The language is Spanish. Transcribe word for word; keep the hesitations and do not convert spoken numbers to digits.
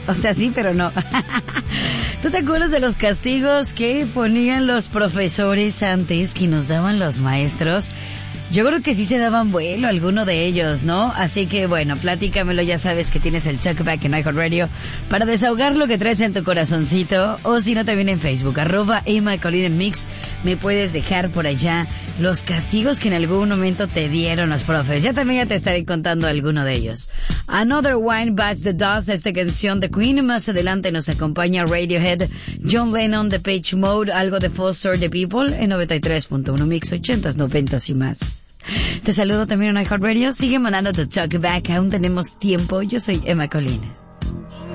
O sea, sí, pero no. ¿Tú te acuerdas de los castigos que ponían los profesores antes, que nos daban los maestros? Yo creo que sí se daban vuelo alguno de ellos, ¿no? Así que bueno, platícamelo, ya sabes que tienes el Talkback en iHeartRadio para desahogar lo que traes en tu corazoncito, o si no también en Facebook, arroba Emma Colina Mix, me puedes dejar por allá los castigos que en algún momento te dieron los profes. Ya también ya te estaré contando alguno de ellos. Another Wine Bites the Dust, esta canción de Queen. Más adelante nos acompaña Radiohead, John Lennon, The Page Mode, algo de Foster the People en noventa y tres punto uno Mix, ochentas, noventas y más. Te saludo también en iHeartRadio. Sigue mandando tu Talkback, aún tenemos tiempo. Yo soy Emma Colina.